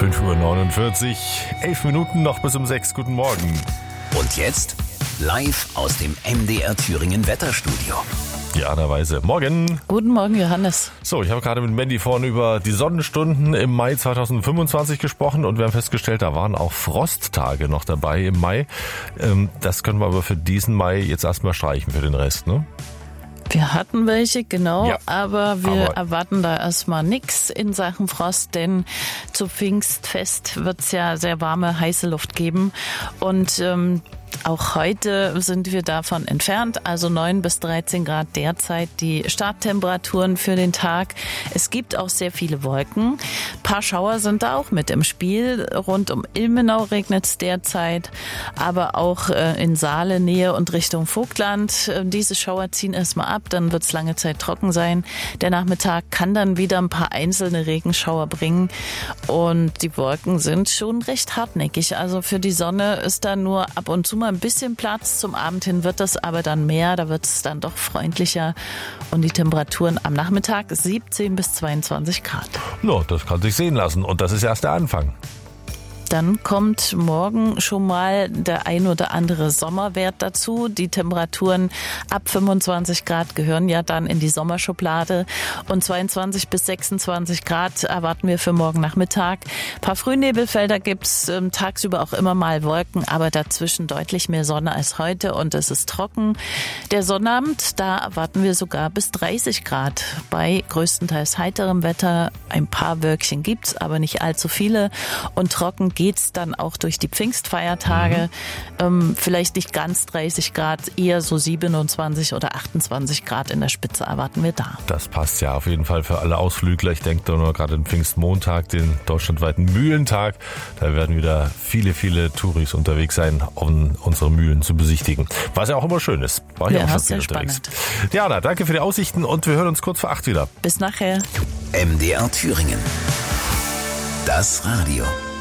5:49 Uhr, 11 Minuten noch bis um 6. Guten Morgen. Und jetzt live aus dem MDR Thüringen Wetterstudio. Diana Weise. Morgen. Guten Morgen, Johannes. So, ich habe gerade mit Mandy vorhin über die Sonnenstunden im Mai 2025 gesprochen und wir haben festgestellt, da waren auch Frosttage noch dabei im Mai. Das können wir aber für diesen Mai jetzt erstmal streichen für den Rest, ne? Wir hatten welche, genau, Ja, aber wir erwarten da erstmal nichts in Sachen Frost, denn zu Pfingstfest wird es ja sehr warme, heiße Luft geben und auch heute sind wir davon entfernt, also 9 bis 13 Grad derzeit die Starttemperaturen für den Tag. Es gibt auch sehr viele Wolken. Ein paar Schauer sind da auch mit im Spiel. Rund um Ilmenau regnet es derzeit, aber auch in Saale, Nähe und Richtung Vogtland. Diese Schauer ziehen erstmal ab, dann wird es lange Zeit trocken sein. Der Nachmittag kann dann wieder ein paar einzelne Regenschauer bringen und die Wolken sind schon recht hartnäckig. Also für die Sonne ist da nur ab und zu mal ein bisschen Platz. Zum Abend hin wird es aber dann mehr, da wird es dann doch freundlicher und die Temperaturen am Nachmittag 17 bis 22 Grad. No, das kann sich sehen lassen und das ist erst der Anfang. Dann kommt morgen schon mal der ein oder andere Sommerwert dazu. Die Temperaturen ab 25 Grad gehören ja dann in die Sommerschublade und 22 bis 26 Grad erwarten wir für morgen Nachmittag. Ein paar Frühnebelfelder gibt's, tagsüber auch immer mal Wolken, aber dazwischen deutlich mehr Sonne als heute und es ist trocken. Der Sonnabend, da erwarten wir sogar bis 30 Grad bei größtenteils heiterem Wetter. Ein paar Wölkchen gibt's, aber nicht allzu viele und trocken geht's dann auch durch die Pfingstfeiertage. Vielleicht nicht ganz 30 Grad, eher so 27 oder 28 Grad in der Spitze erwarten wir da. Das passt ja auf jeden Fall für alle Ausflügler. Ich denke da nur gerade den Pfingstmontag, den deutschlandweiten Mühlentag. Da werden wieder viele, viele Touris unterwegs sein, um unsere Mühlen zu besichtigen. Was ja auch immer schön ist. War ich auch schon viel unterwegs. Diana, danke für die Aussichten und wir hören uns kurz vor 8 wieder. Bis nachher. MDR Thüringen. Das Radio.